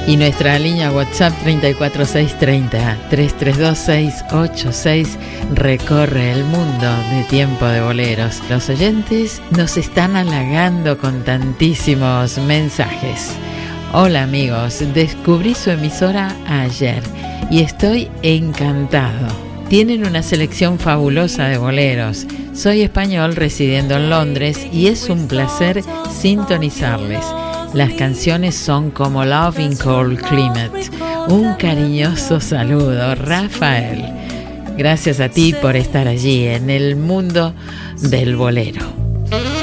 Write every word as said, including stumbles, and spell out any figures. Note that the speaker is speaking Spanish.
Y nuestra línea WhatsApp treinta y cuatro seis treinta, tres tres dos seis ocho seis recorre el mundo de Tiempo de Boleros. Los oyentes nos están halagando con tantísimos mensajes. Hola amigos, descubrí su emisora ayer y estoy encantado. Tienen una selección fabulosa de boleros. Soy español residiendo en Londres y es un placer sintonizarles. Las canciones son como Love in Cold Climate. Un cariñoso saludo, Rafael. Gracias a ti por estar allí en el mundo del bolero.